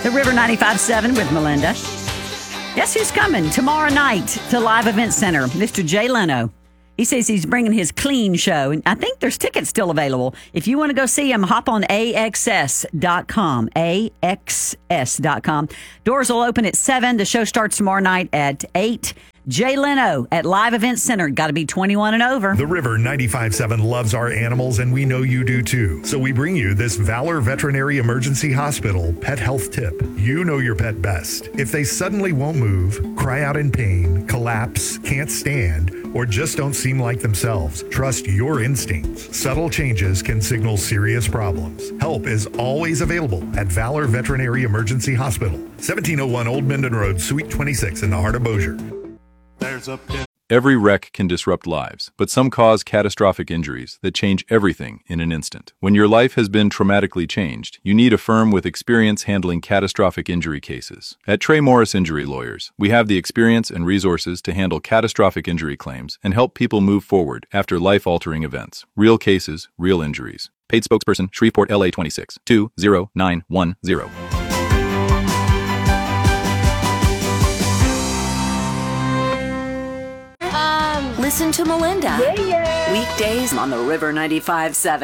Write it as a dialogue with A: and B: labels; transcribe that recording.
A: The River 95.7 with Melinda. Guess who's coming tomorrow night to Live Event Center? Mr. Jay Leno. He says he's bringing his clean show. And I think there's tickets still available. If you want to go see him, hop on AXS.com. AXS.com. Doors will open at 7. The show starts tomorrow night at 8. Jay Leno at Live Event Center. Got to be 21 and over.
B: The River 95.7 loves our animals, and we know you do too. So we bring you this Valor Veterinary Emergency Hospital pet health tip. You know your pet best. If they suddenly won't move, cry out in pain, collapse, can't stand, or just don't seem like themselves, trust your instincts. Subtle changes can signal serious problems. Help is always available at Valor Veterinary Emergency Hospital, 1701 Old Minden Road, Suite 26 in the heart of Bossier.
C: Every wreck can disrupt lives, but some cause catastrophic injuries that change everything in an instant. When your life has been traumatically changed, you need a firm with experience handling catastrophic injury cases. At Trey Morris Injury Lawyers, we have the experience and resources to handle catastrophic injury claims and help people move forward after life-altering events. Real cases, real injuries. Paid spokesperson, Shreveport, LA 26 20910.
D: Listen to Melinda. Weekdays on the River 95.7.